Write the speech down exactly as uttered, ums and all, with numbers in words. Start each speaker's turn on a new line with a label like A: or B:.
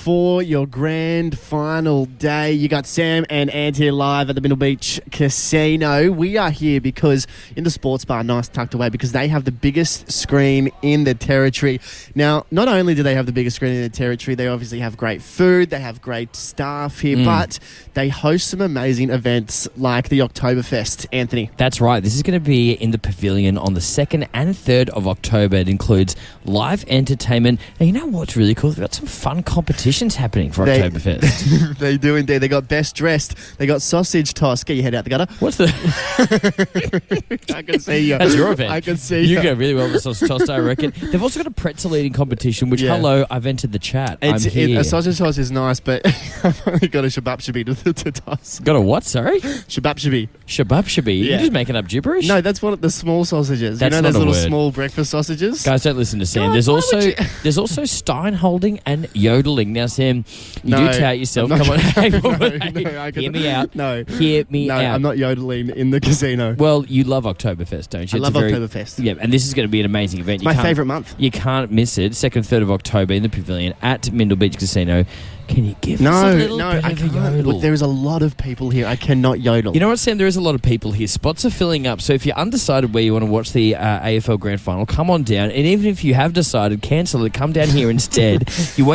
A: for your grand final day. You got Sam and Ant here live at the Middle Beach Casino. We are here because in the sports bar, nice tucked away, because they have the biggest screen in the territory. Now, not only do they have the biggest screen in the territory, they obviously have great food, they have great staff here,
B: Mm.
A: but they host some amazing events like the Oktoberfest, Anthony.
B: That's right. This is going to be in the pavilion on the second and third of October. It includes live entertainment. And you know what's really cool? They've got some fun competitions happening for
A: They-
B: Oktoberfest.
A: They do indeed. They got best dressed. They got sausage toss. Get your head out the gutter.
B: What's the...
A: I can see you.
B: That's your event.
A: I can see
B: You
A: you.
B: go really well with sausage toss, I reckon. They've also got a pretzel eating competition, which,
A: Yeah.
B: hello, I've entered the chat.
A: It's,
B: I'm here.
A: It, a sausage toss is nice, but I've only got a shabab shabi to, to toss.
B: Got a what, sorry?
A: Shabab shabi.
B: Shabab shabi.
A: Yeah.
B: You're just making up gibberish?
A: No, that's one of the small sausages.
B: That's
A: you know
B: not
A: those
B: a
A: little
B: word.
A: small breakfast sausages?
B: Guys, don't listen to Sam.
A: God,
B: there's
A: why
B: also
A: would you-
B: there's also stein holding and yodeling. Now, Sam, you
A: No,
B: do tout yourself.
A: I'm not
B: Come on,
A: gonna-
B: hang on.
A: no,
B: Hey,
A: no, I can-
B: hear me out.
A: No.
B: Hear me
A: No,
B: out.
A: I'm not yodeling in the casino.
B: Well, you love Oktoberfest, don't you?
A: I
B: It's
A: love
B: a very-
A: Oktoberfest.
B: Yeah, and this is going to be an amazing event.
A: It's my
B: You can't-
A: favourite month.
B: You can't miss it. Second, third of October in the pavilion at Mindle Beach Casino. Can you give us
A: No,
B: a little
A: no,
B: bit
A: I
B: of a
A: can't.
B: yodel?
A: Look, there is a lot of people here. I cannot yodel.
B: You know what, Sam? There is a lot of people here. Spots are filling up. So if you're undecided where you want to watch the uh, A F L Grand Final, come on down. And even if you have decided, cancel it. Come down here instead. You won't